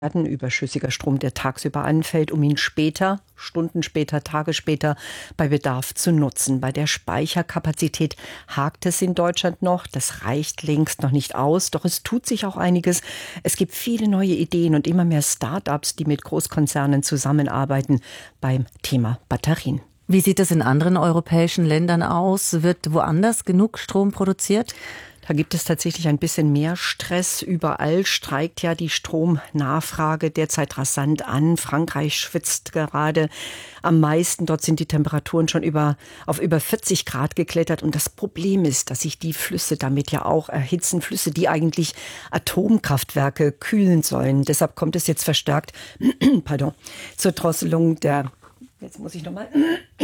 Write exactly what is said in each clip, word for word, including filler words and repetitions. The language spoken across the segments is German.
Überschüssiger Strom, der tagsüber anfällt, um ihn später, Stunden später, Tage später bei Bedarf zu nutzen. Bei der Speicherkapazität hakt es in Deutschland noch. Das reicht längst noch nicht aus, doch es tut sich auch einiges. Es gibt viele neue Ideen und immer mehr Start-ups, die mit Großkonzernen zusammenarbeiten beim Thema Batterien. Wie sieht es in anderen europäischen Ländern aus? Wird woanders genug Strom produziert? Da gibt es tatsächlich ein bisschen mehr Stress. Überall steigt ja die Stromnachfrage derzeit rasant an. Frankreich schwitzt gerade am meisten. Dort sind die Temperaturen schon über, auf über vierzig Grad geklettert. Und das Problem ist, dass sich die Flüsse damit ja auch erhitzen. Flüsse, die eigentlich Atomkraftwerke kühlen sollen. Deshalb kommt es jetzt verstärkt pardon, zur Drosselung der... Jetzt muss ich nochmal...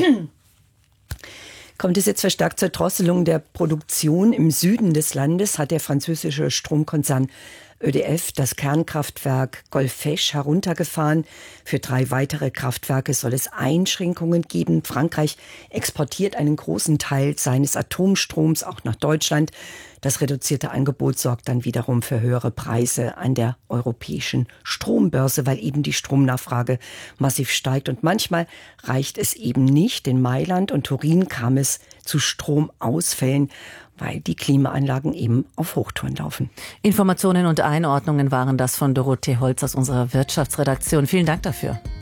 Kommt es jetzt verstärkt zur Drosselung der Produktion. Im Süden des Landes hat der französische Stromkonzern Ö D F das Kernkraftwerk Golfech heruntergefahren. Für drei weitere Kraftwerke soll es Einschränkungen geben. Frankreich exportiert einen großen Teil seines Atomstroms auch nach Deutschland. Das reduzierte Angebot sorgt dann wiederum für höhere Preise an der europäischen Strombörse, weil eben die Stromnachfrage massiv steigt. Und manchmal reicht es eben nicht. In Mailand und Turin kam es zu Stromausfällen, weil die Klimaanlagen eben auf Hochtouren laufen. Informationen und Einordnungen waren das von Dorothee Holz aus unserer Wirtschaftsredaktion. Vielen Dank dafür.